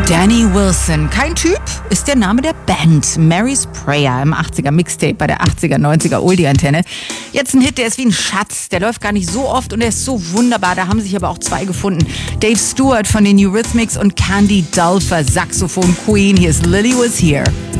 Danny Wilson. Kein Typ ist der Name der Band. Mary's Prayer im 80er Mixtape bei der 80er, 90er Oldie-Antenne. Jetzt ein Hit, der ist wie ein Schatz. Der läuft gar nicht so oft und der ist so wunderbar. Da haben sich aber auch zwei gefunden. Dave Stewart von den Eurythmics und Candy Dulfer, Saxophon Queen. Hier ist Lily Was Here.